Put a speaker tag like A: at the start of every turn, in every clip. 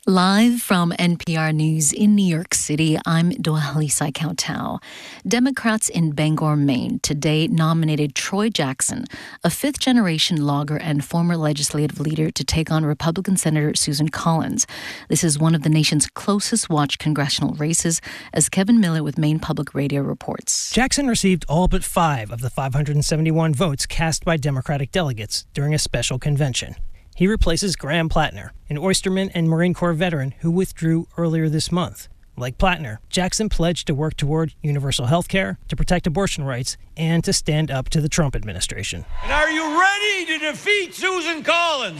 A: Live from NPR News in New York City, I'm Dohalisa Kautal. Democrats in Bangor, Maine, today nominated Troy Jackson, a fifth-generation logger and former legislative leader, to take on Republican Senator Susan Collins. This is one of the nation's closest-watched congressional races, as Kevin Miller with Maine Public Radio reports.
B: Jackson received all but 5 of the 571 votes cast by Democratic delegates during a special convention. He replaces Graham Plattner, an oysterman and Marine Corps veteran who withdrew earlier this month. Like Plattner, Jackson pledged to work toward universal health care, to protect abortion rights, and to stand up to the Trump administration.
C: And are you ready to defeat Susan Collins?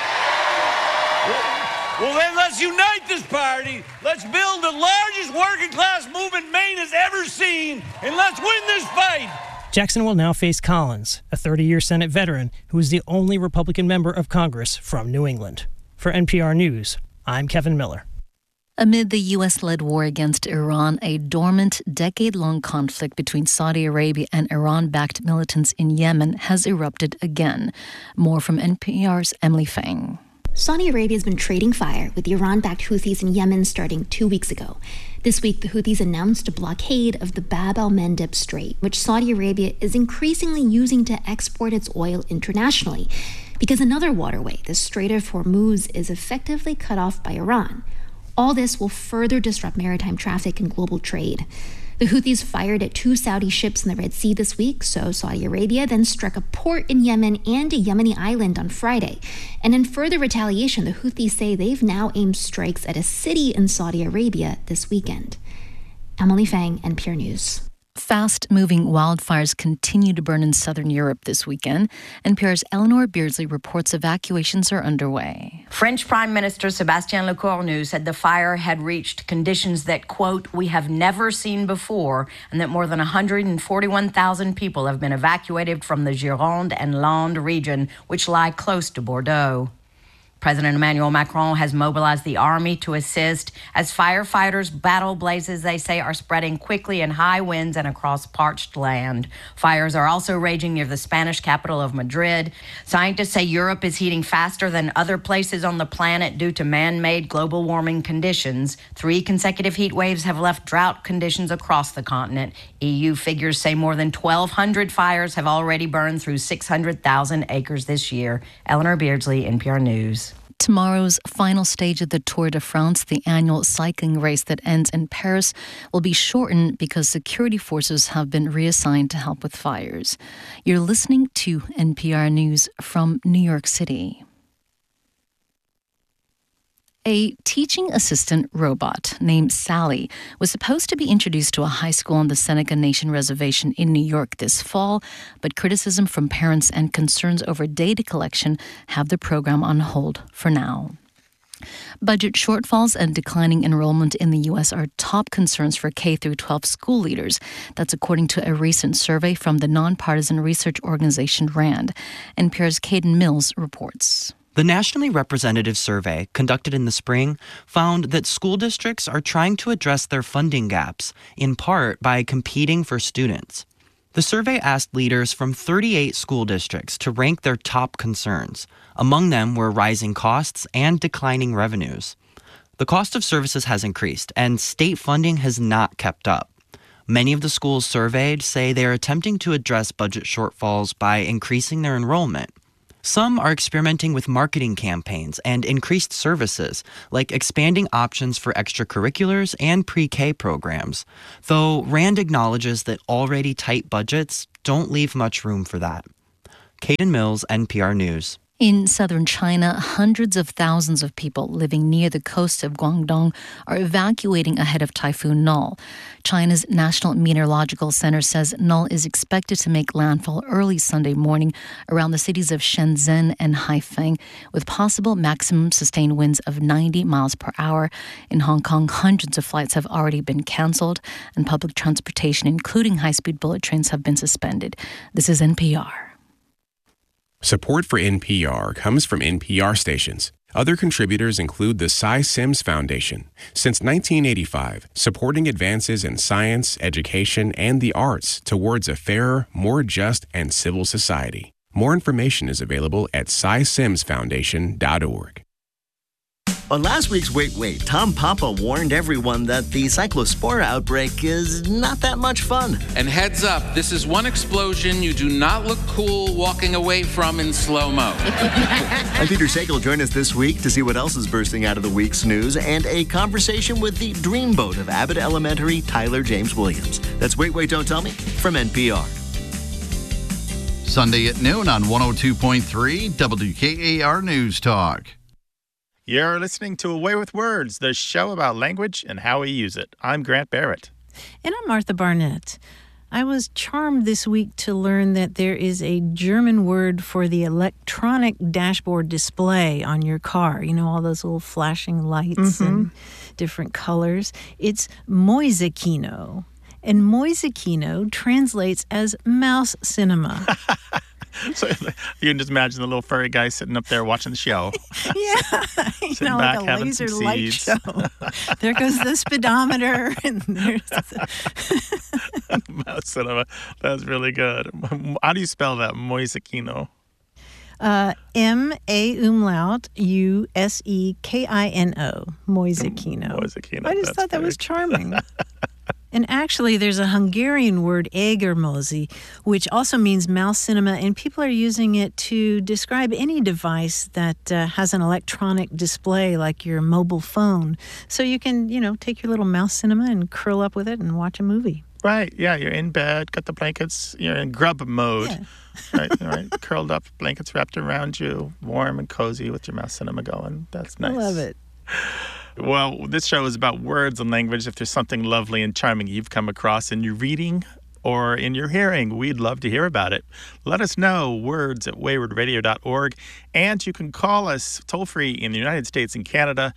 C: Well, then let's unite this party. Let's build the largest working class movement Maine has ever seen, and let's win this fight.
B: Jackson will now face Collins, a 30-year Senate veteran who is the only Republican member of Congress from New England. For NPR News, I'm Kevin Miller.
A: Amid the U.S.-led war against Iran, a dormant, decade-long conflict between Saudi Arabia and Iran-backed militants in Yemen has erupted again. More from NPR's Emily Fang.
D: Saudi Arabia has been trading fire with the Iran-backed Houthis in Yemen starting 2 weeks ago. This week, the Houthis announced a blockade of the Bab al-Mandeb Strait, which Saudi Arabia is increasingly using to export its oil internationally, because another waterway, the Strait of Hormuz, is effectively cut off by Iran. All this will further disrupt maritime traffic and global trade. The Houthis fired at 2 Saudi ships in the Red Sea this week, so Saudi Arabia then struck a port in Yemen and a Yemeni island on Friday. And in further retaliation, the Houthis say they've now aimed strikes at a city in Saudi Arabia this weekend. Emily Fang, NPR News.
A: Fast-moving wildfires continue to burn in southern Europe this weekend. NPR's Eleanor Beardsley reports evacuations are underway.
E: French Prime Minister Sébastien Lecornu said the fire had reached conditions that, quote, we have never seen before, and that more than 141,000 people have been evacuated from the Gironde and Landes region, which lie close to Bordeaux. President Emmanuel Macron has mobilized the army to assist as firefighters battle blazes they say are spreading quickly in high winds and across parched land. Fires are also raging near the Spanish capital of Madrid. Scientists say Europe is heating faster than other places on the planet due to man-made global warming conditions. 3 consecutive heat waves have left drought conditions across the continent. EU figures say more than 1,200 fires have already burned through 600,000 acres this year. Eleanor Beardsley, NPR News.
A: Tomorrow's final stage of the Tour de France, the annual cycling race that ends in Paris, will be shortened because security forces have been reassigned to help with fires. You're listening to NPR News from New York City. A teaching assistant robot named Sally was supposed to be introduced to a high school on the Seneca Nation Reservation in New York this fall, but criticism from parents and concerns over data collection have the program on hold for now. Budget shortfalls and declining enrollment in the U.S. are top concerns for K-12 school leaders. That's according to a recent survey from the nonpartisan research organization RAND. NPR's Caden Mills reports.
F: The nationally representative survey, conducted in the spring, found that school districts are trying to address their funding gaps, in part by competing for students. The survey asked leaders from 38 school districts to rank their top concerns. Among them were rising costs and declining revenues. The cost of services has increased, and state funding has not kept up. Many of the schools surveyed say they are attempting to address budget shortfalls by increasing their enrollment. Some are experimenting with marketing campaigns and increased services, like expanding options for extracurriculars and pre-K programs, though RAND acknowledges that already tight budgets don't leave much room for that. Caden Mills, NPR News.
A: In southern China, hundreds of thousands of people living near the coast of Guangdong are evacuating ahead of Typhoon Null. China's National Meteorological Center says Null is expected to make landfall early Sunday morning around the cities of Shenzhen and Haifeng, with possible maximum sustained winds of 90 miles per hour. In Hong Kong, hundreds of flights have already been canceled, and public transportation, including high-speed bullet trains, have been suspended. This is NPR.
G: Support for NPR comes from NPR stations. Other contributors include the Cy Sims Foundation. Since 1985, supporting advances in science, education, and the arts towards a fairer, more just, and civil society. More information is available at cysimsfoundation.org.
H: On last week's Wait, Tom Papa warned everyone that the cyclospora outbreak is not that much fun.
I: And heads up, this is one explosion you do not look cool walking away from in slow-mo.
H: I'm Peter Sagal. Join us this week to see what else is bursting out of the week's news and a conversation with the dreamboat of Abbott Elementary, Tyler James Williams. That's Wait, Don't Tell Me from NPR.
J: Sunday at noon on 102.3 WKAR News Talk.
K: You're listening to Away with Words, the show about language and how we use it. I'm Grant Barrett.
L: And I'm Martha Barnett. I was charmed this week to learn that there is a German word for the electronic dashboard display on your car. You know, all those little flashing lights and different colors. It's Mäusekino. And Mäusekino translates as mouse cinema.
K: So you can just imagine the little furry guy sitting up there watching the show.
L: Yeah,
K: Sitting back,
L: like a
K: having
L: laser
K: some
L: light
K: seeds.
L: show. There goes the speedometer, and there's
K: Mouse cinema. That's really good. How do you spell that, Mäusekino?
L: M-A umlaut U-S-E-K-I-N-O. Mäusekino.
K: Mäusekino.
L: I just thought that was charming. And actually, there's a Hungarian word, Egermozi, which also means mouse cinema, and people are using it to describe any device that has an electronic display, like your mobile phone. So you can, take your little mouse cinema and curl up with it and watch a movie.
K: Right, yeah, you're in bed, got the blankets, you're in grub mode. Yeah. Right, curled up, blankets wrapped around you, warm and cozy with your mouse cinema going. That's nice.
L: I love it.
K: Well, this show is about words and language. If there's something lovely and charming you've come across in your reading or in your hearing, we'd love to hear about it. Let us know, words at waywardradio.org. And you can call us toll-free in the United States and Canada,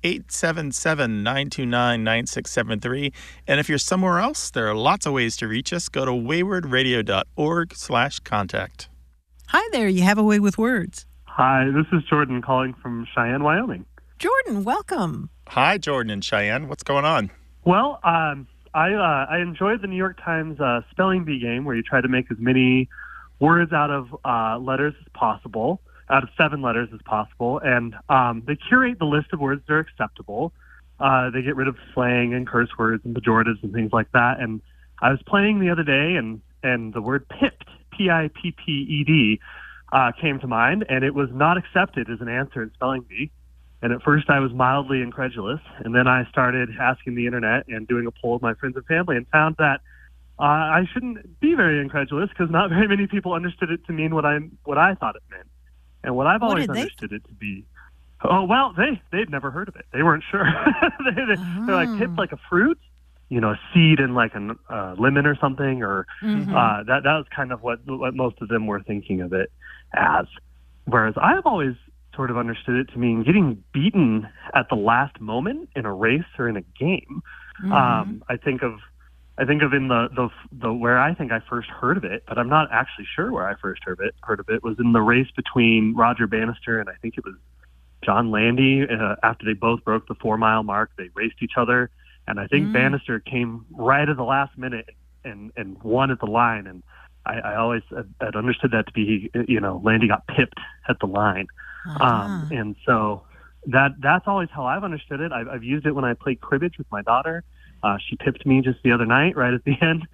K: 877-929-9673. And if you're somewhere else, there are lots of ways to reach us. Go to waywardradio.org/contact.
L: Hi there, you have a way with words.
M: Hi, this is Jordan calling from Cheyenne, Wyoming.
L: Jordan, welcome.
K: Hi, Jordan and Cheyenne. What's going on?
M: Well, I enjoyed the New York Times spelling bee game where you try to make as many words out of letters as possible, out of 7 letters as possible, and they curate the list of words that are acceptable. They get rid of slang and curse words and pejoratives and things like that. And I was playing the other day, and the word pipped, P-I-P-P-E-D, came to mind, and it was not accepted as an answer in spelling bee. And at first I was mildly incredulous, and then I started asking the internet and doing a poll with my friends and family and found that I shouldn't be very incredulous because not very many people understood it to mean what I thought it meant. And what I've always understood it to be, they'd never heard of it. They weren't sure. They're like, pipped like a fruit, a seed in like a lemon or something, or that was kind of what most of them were thinking of it as. Whereas I've always sort of understood it to mean getting beaten at the last moment in a race or in a game. I think of in the where I think I first heard of it, but I'm not actually sure where I first heard of it was in the race between Roger Bannister and I think it was John Landy. After they both broke the 4-mile mark, they raced each other, and I think Bannister came right at the last minute and won at the line. And I always had understood that to be, Landy got pipped at the line. And so that's always how I've understood it. I've used it when I play cribbage with my daughter. She pipped me just the other night, right at the end.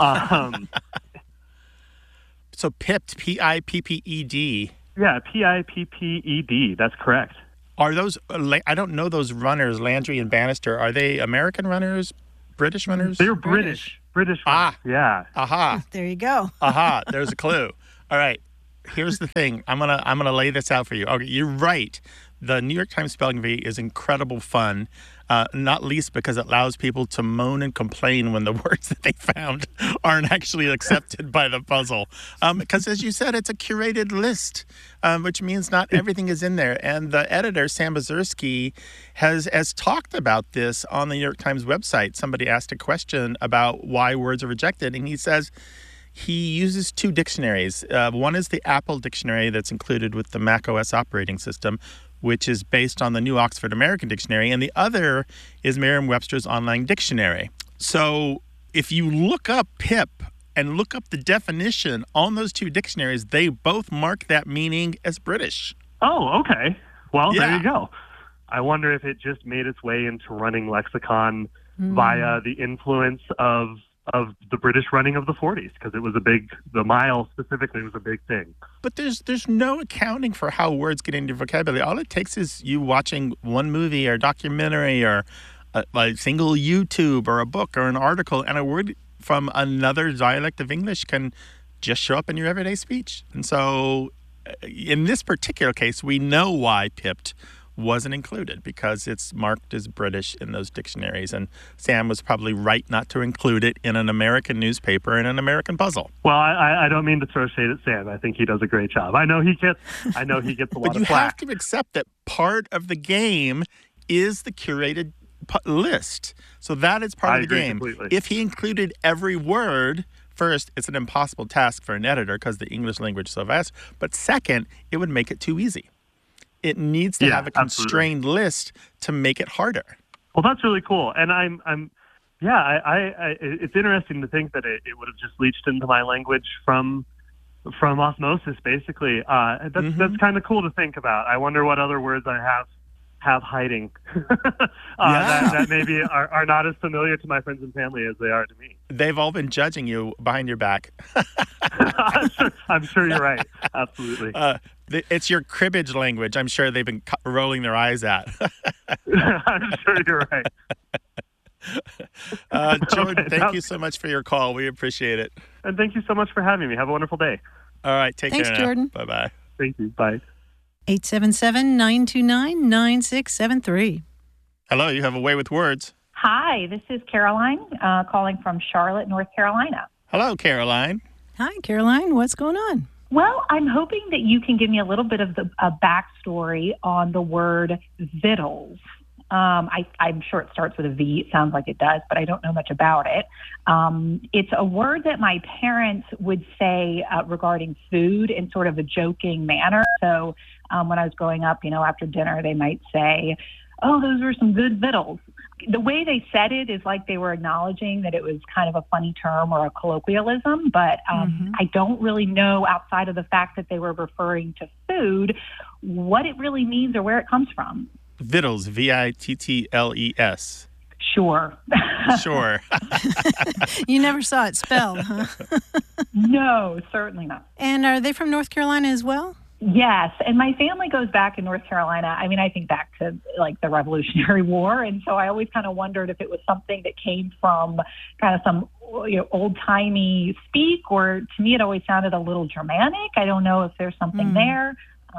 K: So pipped, P-I-P-P-E-D.
M: Yeah, P-I-P-P-E-D. That's correct.
K: Are those, I don't know those runners, Landry and Bannister. Are they American runners, British runners?
M: They're British runners, yeah.
K: Aha.
L: There you go.
K: Aha, there's a clue. All right. Here's the thing. I'm gonna lay this out for you. Okay, you're right. The New York Times Spelling Bee is incredible fun, not least because it allows people to moan and complain when the words that they found aren't actually accepted by the puzzle. Because as you said, it's a curated list, which means not everything is in there. And the editor, Sam Bazursky, has talked about this on the New York Times website. Somebody asked a question about why words are rejected, and he says he uses 2 dictionaries. One is the Apple Dictionary that's included with the macOS operating system, which is based on the New Oxford American Dictionary, and the other is Merriam-Webster's Online Dictionary. So if you look up pip and look up the definition on those 2 dictionaries, they both mark that meaning as British.
M: Oh, okay. Well, There you go. I wonder if it just made its way into running lexicon via the influence of the British running of the 40s, because it was the mile specifically was a big thing.
K: But there's no accounting for how words get into your vocabulary. All it takes is you watching one movie or documentary or a single YouTube or a book or an article, and a word from another dialect of English can just show up in your everyday speech. And so in this particular case, we know why pipped wasn't included, because it's marked as British in those dictionaries. And Sam was probably right not to include it in an American newspaper in an American puzzle.
M: Well, I don't mean to throw shade at Sam. I think he does a great job. I know he gets a lot of flack.
K: But you have to accept that part of the game is the curated list. So that is part of the game.
M: Completely.
K: If he included every word, first, it's an impossible task for an editor because the English language is so vast. But second, it would make it too easy. It needs to have a constrained list to make it harder.
M: Well, that's really cool. And it's interesting to think that it would have just leached into my language from osmosis, basically. That's kind of cool to think about. I wonder what other words I have hiding that maybe are not as familiar to my friends and family as they are to me.
K: They've all been judging you behind your back.
M: I'm sure you're right. Absolutely.
K: It's your cribbage language. I'm sure they've been rolling their eyes at.
M: I'm sure you're right.
K: Jordan, thank you so much for your call. We appreciate it.
M: And thank you so much for having me. Have a wonderful day.
K: All right. Take care now.
L: Thanks, Jordan.
K: Bye-bye.
M: Thank you. Bye.
L: 877-929-9673.
K: Hello, you have a way with words.
N: Hi, this is Caroline calling from Charlotte, North Carolina.
K: Hello, Caroline.
L: Hi, Caroline. What's going on?
N: Well, I'm hoping that you can give me a little bit of a backstory on the word vittles. I'm sure it starts with a V. It sounds like it does, but I don't know much about it. It's a word that my parents would say regarding food in sort of a joking manner. So when I was growing up, after dinner, they might say, "Oh, those were some good vittles." The way they said it is like they were acknowledging that it was kind of a funny term or a colloquialism, but I don't really know, outside of the fact that they were referring to food, what it really means or where it comes from.
K: Vittles, V-I-T-T-L-E-S.
N: Sure.
K: Sure.
L: You never saw it spelled, huh?
N: No, certainly not.
L: And are they from North Carolina as well?
N: Yes, and my family goes back in North Carolina. I mean, I think back to like the Revolutionary War, and so I always kind of wondered if it was something that came from kind of some old-timey speak, or to me it always sounded a little Germanic. I don't know if there's something there.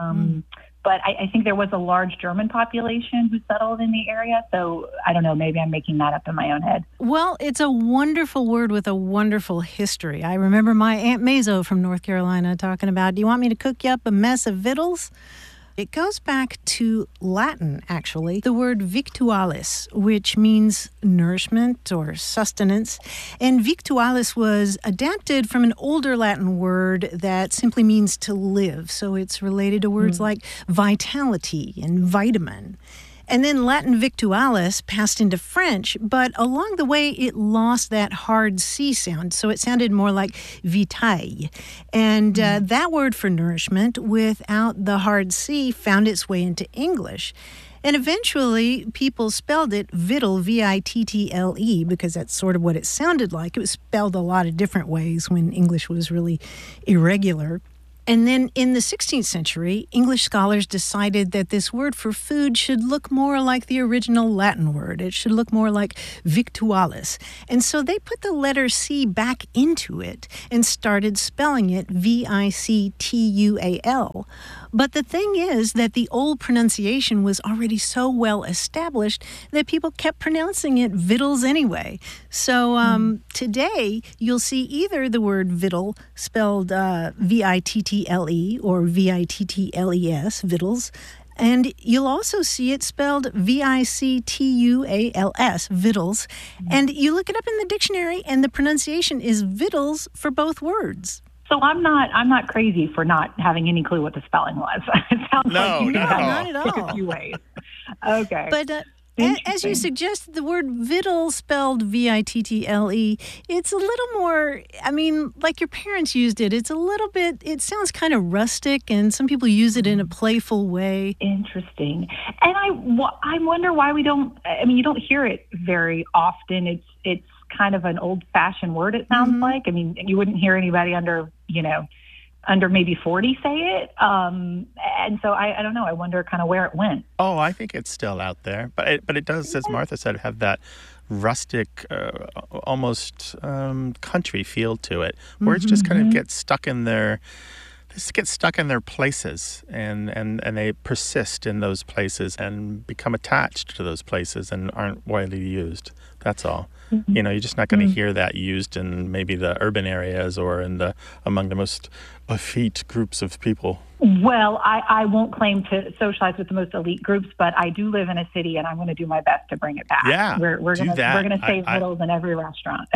N: But I think there was a large German population who settled in the area. So I don't know, maybe I'm making that up in my own head.
L: Well, it's a wonderful word with a wonderful history. I remember my Aunt Mazo from North Carolina talking about, "Do you want me to cook you up a mess of vittles?" It goes back to Latin, actually, the word victualis, which means nourishment or sustenance. And victualis was adapted from an older Latin word that simply means to live. So it's related to words like vitality and vitamin. And then Latin victualis passed into French, but along the way it lost that hard C sound, so it sounded more like vitaille. And that word for nourishment without the hard C found its way into English. And eventually people spelled it vittle, V-I-T-T-L-E, because that's sort of what it sounded like. It was spelled a lot of different ways when English was really irregular. And then in the 16th century, English scholars decided that this word for food should look more like the original Latin word. It should look more like victualis. And so they put the letter C back into it and started spelling it V-I-C-T-U-A-L. But the thing is that the old pronunciation was already so well established that people kept pronouncing it vittles anyway. So today you'll see either the word vittle spelled V-I-T-T-L-E or V-I-T-T-L-E-S, vittles. And you'll also see it spelled V-I-C-T-U-A-L-S, vittles. And you look it up in the dictionary and the pronunciation is vittles for both words.
N: So I'm not crazy for not having any clue what the spelling was. It sounds like you
K: not
L: at all.
N: a few ways. Okay.
L: But As you suggested, the word vittle, spelled V-I-T-T-L-E, it's a little more, I mean, like your parents used it. It's a little bit, it sounds kind of rustic, and some people use it in a playful way.
N: Interesting. And I wonder why we don't, I mean, you don't hear it very often. It's kind of an old-fashioned word, it sounds like. I mean, you wouldn't hear anybody under maybe 40 say it. And so I don't know. I wonder kind of where it went.
K: Oh, I think it's still out there. But it does, as Martha said, have that rustic, almost country feel to it. Words just kind of get stuck in their places, and they persist in those places and become attached to those places and aren't widely used. That's all. You know, you're just not going to hear that used in maybe the urban areas or among the most effete groups of people.
N: Well, I won't claim to socialize with the most elite groups, but I do live in a city, and I'm going to do my best to bring it back.
K: Yeah,
N: we're going to say vittles in every restaurant.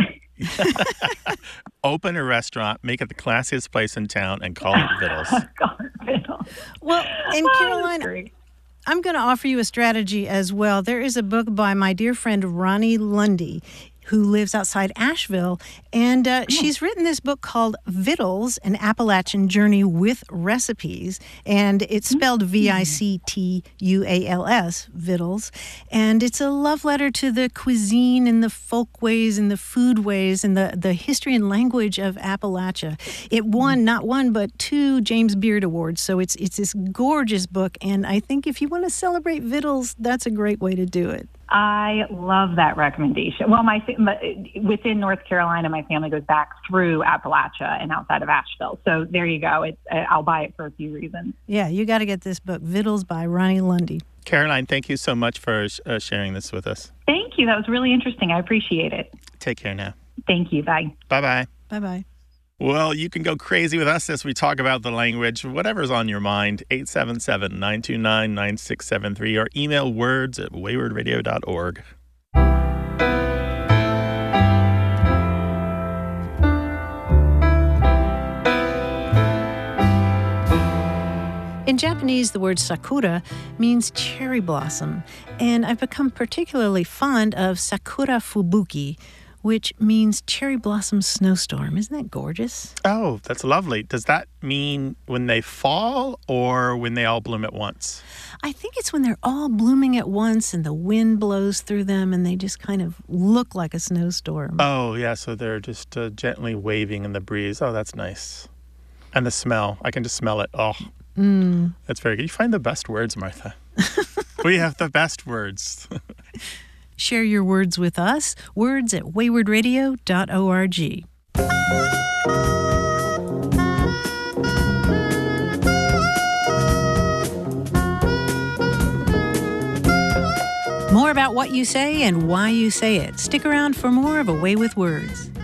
K: Open a restaurant, make it the classiest place in town, and call it Vittles.
L: Well, and Caroline, I'm going to offer you a strategy as well. There is a book by my dear friend Ronnie Lundy, who lives outside Asheville, and she's written this book called Vittles, An Appalachian Journey with Recipes, and it's spelled V-I-C-T-U-A-L-S, Vittles, and it's a love letter to the cuisine and the folkways and the foodways and the history and language of Appalachia. It won not one but 2 James Beard Awards, so it's this gorgeous book, and I think if you want to celebrate Vittles, that's a great way to do it.
N: I love that recommendation. Well, within North Carolina, my family goes back through Appalachia and outside of Asheville. So there you go. I'll buy it for a few reasons.
L: Yeah, you got to get this book, Vittles by Ronnie Lundy.
K: Caroline, thank you so much for sharing this with us.
N: Thank you. That was really interesting. I appreciate it.
K: Take care now.
N: Thank you. Bye.
K: Bye-bye.
L: Bye-bye.
K: Well, you can go crazy with us as we talk about the language, whatever's on your mind, 877-929-9673, or email words@waywardradio.org.
L: In Japanese, the word sakura means cherry blossom, and I've become particularly fond of sakura fubuki, which means cherry blossom snowstorm. Isn't that gorgeous?
K: Oh, that's lovely. Does that mean when they fall or when they all bloom at once?
L: I think it's when they're all blooming at once and the wind blows through them and they just kind of look like a snowstorm.
K: Oh, yeah, so they're just gently waving in the breeze. Oh, that's nice. And the smell. I can just smell it. Oh, that's very good. You find the best words, Martha. We have the best words.
L: Share your words with us. Words@waywardradio.org. More about what you say and why you say it. Stick around for more of A Way with Words.